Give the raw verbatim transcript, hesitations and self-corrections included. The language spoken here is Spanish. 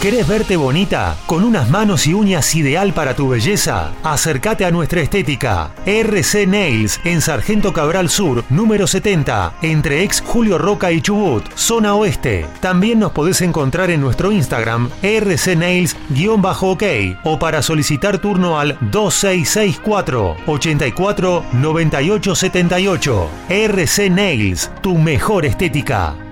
¿Querés verte bonita? ¿Con unas manos y uñas ideal para tu belleza? Acércate a nuestra estética. R C Nails en Sargento Cabral Sur, número setenta, entre ex Julio Roca y Chubut, zona oeste. También nos podés encontrar en nuestro Instagram, R C Nails-OK, o para solicitar turno al dos seis seis cuatro, ochenta y cuatro, noventa y ocho setenta y ocho. R C Nails, tu mejor estética.